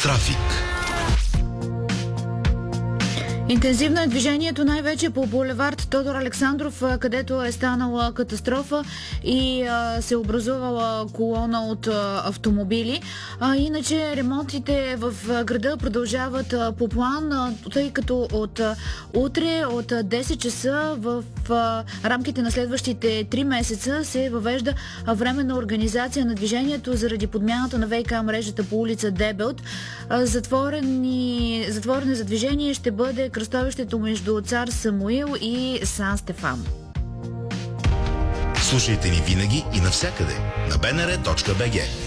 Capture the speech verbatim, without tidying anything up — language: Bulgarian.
Трафик. Интензивно е движението най-вече по булевард Тодор Александров, където е станала катастрофа и а, се образувала колона от а, автомобили. А, иначе ремонтите в а, града продължават а, по план, а, тъй като от а, утре от а, десет часа в а, рамките на следващите три месеца се въвежда а, временна организация на движението заради подмяната на ВиК мрежата по улица Дебелт. А, затворени, затворени за движение ще бъде кръстовището между Цар Самуил и Сан Стефан. Слушайте ни винаги и навсякъде на би ен ар точка би джи.